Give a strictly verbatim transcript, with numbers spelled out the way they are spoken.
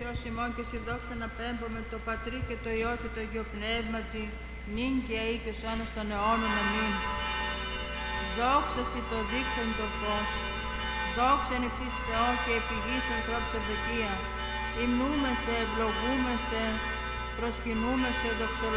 Θεός ημών και στη δόξα να πέμπουμε το Πατρί και το Υιό και το Αγίο Πνεύματι, νυν και αεί και σ' αιώνας των αιώνων. Αμήν. Δόξα σοι το δείξαν το φως, δόξα εν υψής Θεό και επιγής ανθρώπους ευδοκία. Υμνούμε σε, ευλογούμε σε, προσκυνούμε σε, δοξολογούμε